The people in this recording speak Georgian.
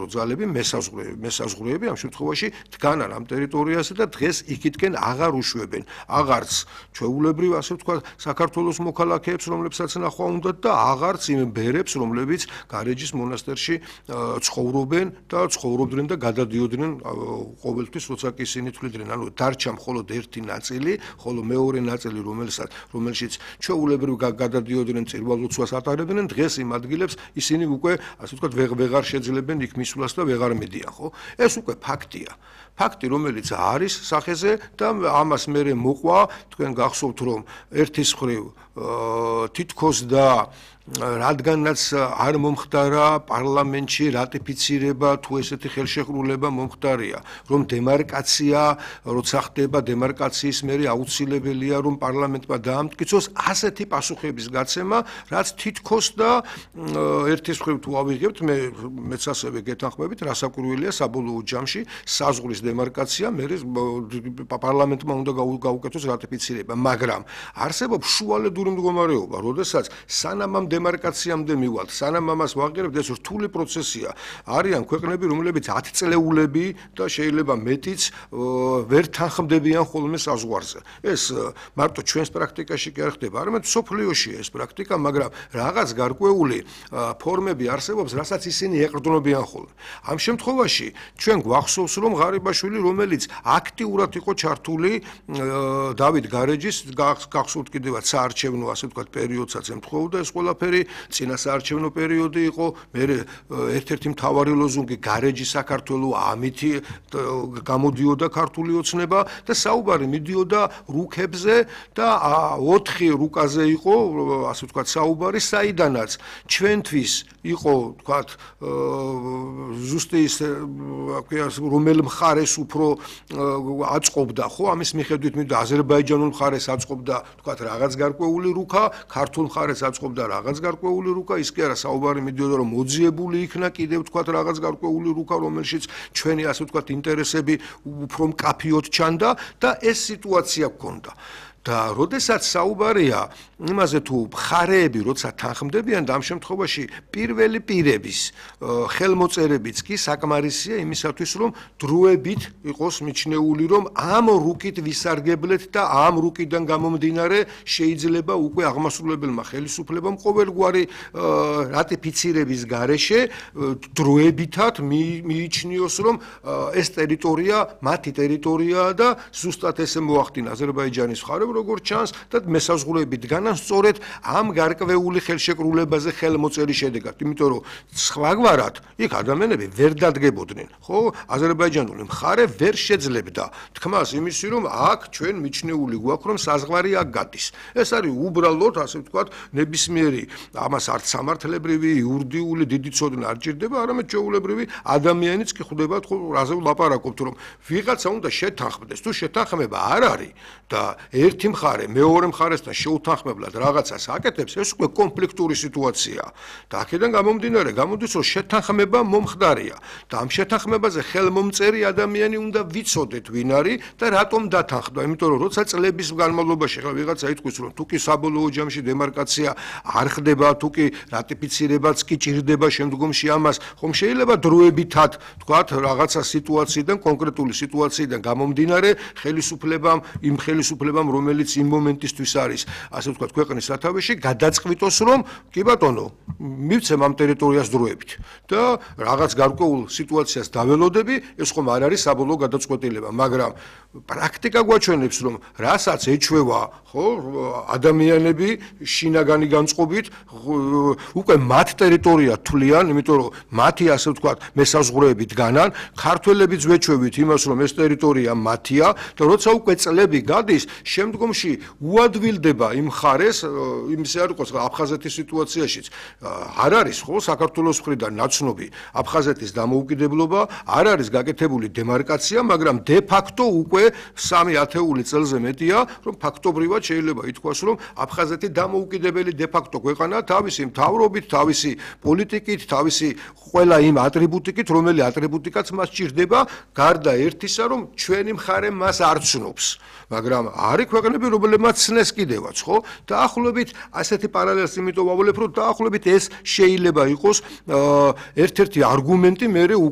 სამხედრო ძალები, მესაზღვრეები ამ შემთხვევაში დგანან ამ ტერიტორიაზე და დღეს იქითკენ აღარ უშვებენ აღარც ჩვეულებრივ ასე ვთქვათ საქართველოს მოქალაქეებს რომლებსაც ნახვა უნდათ და აღარც იმ ბერებს რომლებიც გარეჯის მონასტერში ცხოვრობენ და ცხოვრობდნენ და გადადიოდნენ ყოველთვის როცა კი ისინი თვლიდნენ ანუ დარჩა მხოლოდ ერთი ნაწილი ხოლო მეორე ნაწილი რომელშიც ჩვეულებრივ გადადიოდნენ წირვალოცვას ატარებდნენ დღეს იმ ადგილებს ისინი უკვე ასე ვთქვათ ვეღარ შეძლებენ იქ მისვლას და ვეღარ მედიან ხო ეს უკვე ფაქტია ფაქტი რომელიც არის სახეზე და ამას მერე მოყვა თქვენ გახსოვთ რომ ერთის მხრივ თითქოს და რადგანაც არ მომხდარა პარლამენტში რატიფიცირება თუ ესეთი ხელშეკრულება მომხდარია რომ დემარკაცია როცა ხდება დემარკაციის მერე აუცილებელია რომ პარლამენტმა დაამტკიცოს ასეთი პასუხების გაცემა რაც თითქოს და ერთის მხრივ თუ ავიღებთ მეც ასევე გეთანხმებით რასაკვირველია საბოლოო ჯამში საზღვრის დემარკაცია მერე პარლამენტმა უნდა გაუკეთოს რატიფიცირება მაგრამ არსებობს შუალედური მდგომარეობა როდესაც სანამ დემარკაციამდე მივალთ, სანამ ამას ვაღიარებთ, ეს რთული პროცესია. არიან ქვეყნები, რომლებიც 10 წლეულები და შეიძლება მეტიც ვერ თანხმდებიან ხოლმე საზღვარზე. ეს მარტო ჩვენს პრაქტიკაში კი არ ხდება, არამედ სოფლიოშია ეს პრაქტიკა, მაგრამ რაღაც გარკვეული ფორმები არსებობს, რასაც ისინი ეყრდნობიან ხოლმე. ამ შემთხვევაში ჩვენ გვახსოვს, რომ ღარიბაშვილი, რომელიც აქტიურად იყო ჩართული დავით გარეჯის გახსოვთ კიდევაც საარჩევნო, ასე ვთქვათ, პერიოდსაც ემთხვეოდა ეს ყველაფერი წინასაარჩევნო პერიოდი იყო, მერე ერთ-ერთი მთავარი ლოზუნგი გარეჯი საქართველო ამითი გამოდიოდა ქართული ოცნება და საუბარი მიდიოდა რუკებზე და 4 რუკაზე იყო, ასე ვთქვათ, საუბარი, საიდანაც ჩვენთვის იყო, ვთქვათ, ზუსტი ის რომელ მხარეს უფრო აწყობდა, ხო, ამის მიხედვით მიდიოდა აზერბაიჯანულ მხარეს აწყობდა, ვთქვათ, რაღაც გარკვეული რუკა, ქართულ მხარეს აწყობდა რაღაც გარკვეული რუკა, ის კი არა საუბარი მიდიოდა რომ მოძიებული იქნა კიდევ ვთქვათ რაღაც გარკვეული რუკა, რომელშიც ჩვენი ასე ვთქვათ ინტერესები უფრო მკაფიოდ ჩანდა და ეს სიტუაცია გქონდა. და როდესაც საუბარია იმაზე თუ მხარეები როცა თანხმდებიან და ამ შემთხვევაში პირველი პირების ხელმოწერებიც კი საკმარისია იმისათვის რომ დროებით იყოს მიჩნეული რომ ამ რუკით ვისარგებლეთ და ამ რუკიდან გამომდინარე შეიძლება უკვე აღმასრულებელმა ხელისუფლებამ ყოველგვარი რატიფიცირების გარეშე დროებითად მიიჩნიოს რომ ეს ტერიტორია მათი ტერიტორიაა და ზუსტად ესე მოახდინა აზერბაიჯანის მხარემ როგორც ჩანს და მესაზღვრეები დგანან სწორედ ამ გარკვეული ხელშეკრულებაზე ხელმოწერის შედეგად, იმიტომ რომ სხვაგვარად იქ ადამიანები ვერ დადგებოდნენ, ხო? აზერბაიჯანული მხარე ვერ შეძლებდა თქმას იმისი, რომ აქ ჩვენ მიჩნეული გვაქვს, რომ საზღვარი აქ გადის. ეს არის უბრალოდ, ასე ვთქვათ, ნებისმიერი ამას არც სამართლებრივი, იურიდიული დიდი ცოდნა არ ჭირდება, არამედ ჩვეულებრივი ადამიანიც კი ხვდება, ხო, რაზე ვლაპარაკობთ, რომ ვიღაცა უნდა შეთანხმდეს, თუ შეთანხმება არ არის და ერთი მხარე მეორე მხარესთან შეუთანხმებლად რაღაცას აკეთებს, ეს უკვე კონფლიქტური სიტუაციაა. და აქედან გამომდინარე, გამოდის, რომ შეთანხმება მომხდარია და ამ შეთანხმებაზე ხელმომწერი ადამიანი უნდა ვიცოდეთ ვინ არის და რატომ დათანხმდა, იმიტომ რომ როცა წლების განმავლობაში ხა ვიღაცა იტყვის, რომ თუ კი საბოლოო ჯამში დემარკაცია არ ხდება, თუ კი რატიფიცირებაც კი ჭირდება შემდგომში ამას, ხომ შეიძლება დროებითად, თქვათ, რაღაცა სიტუაციიდან, კონკრეტული სიტუაციიდან გამომდინარე ხელისუფლებამ, იმ ხელისუფლებამ რომელიც იმ მომენტისთვის არის, ასე ვთქვათ, ქვეყნის სათავეში, გადაწყვიტოს, რომ კი ბატონო, მივცემ ამ ტერიტორიას დროებით და რაღაც გარკვეულ სიტუაციას დაველოდები, ეს ხომ არ არის საბოლოო გადაწყვეტილება, მაგრამ პრაქტიკა გვაჩვენებს, რომ რასაც ეჩვევა, ხო, ადამიანები შინაგანი განწყობით, უკვე მათ ტერიტორია თვლიან, იმიტომ რომ მათი, ასე ვთქვათ, მესაზღვრეები დგანან, ქართველებიც ვეჩვევით იმას, რომ ეს ტერიტორია მათია და როცა უკვე წლები გადის, შემდგომში უადვილდება იმ მხარეს, იმის არ იყოს აფხაზეთის სიტუაციაშიც არ არის ხო საქართველოს მხრიდან ნაცნობი აფხაზეთის დამოუკიდებლობა, არ არის გაკეთებული დემარკაცია, მაგრამ de facto უკვე 3 ათეული წელზე მეტია, რომ ფაქტობრივად შეიძლება ითქვას, რომ აფხაზეთი დამოუკიდებელი de facto ქვეყანაა თავისი მთავრობით, თავისი პოლიტიკით, თავისი ყველა იმ ატრიბუტიკით, რომელი ატრიბუტიკაც მას ჭირდება, გარდა ერთისა, რომ ჩვენი მხარე მას არ ცნობს, მაგრამ არის ქვეყნები, რომლებმაც ცნეს კიდევაც, ხო? დაახლოებით ასეთი პარალელს იმიტომ ვავლებ, რომ დაახლოებით ეს შეიძლება იყოს ერთ-ერთი არგუმენტი მერე